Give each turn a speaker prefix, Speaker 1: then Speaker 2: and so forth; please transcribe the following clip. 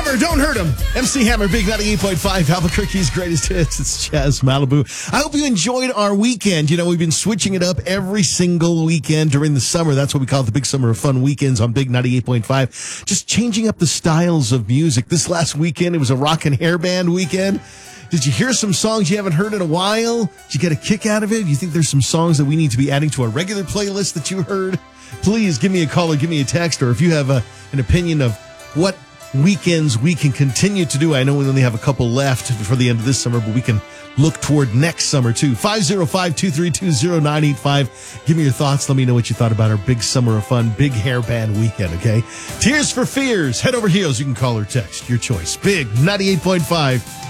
Speaker 1: Hammer, don't hurt him. MC Hammer, Big 98.5, Albuquerque's greatest hits. It's Jazz Malibu. I hope you enjoyed our weekend. You know, we've been switching it up every single weekend during the summer. That's what we call the Big Summer of Fun weekends on Big 98.5. Just changing up the styles of music. This last weekend, it was a rock and hair band weekend. Did you hear some songs you haven't heard in a while? Did you get a kick out of it? Do you think there's some songs that we need to be adding to a regular playlist that you heard? Please give me a call or give me a text, or if you have an opinion of what weekends we can continue to do. I know we only have a couple left before the end of this summer, but we can look toward next summer too. 505-232-0985. Give me your thoughts. Let me know what you thought about our Big Summer of Fun, Big Hair Band weekend, okay? Tears for Fears. Head over heels. You can call or text. Your choice. Big 98.5.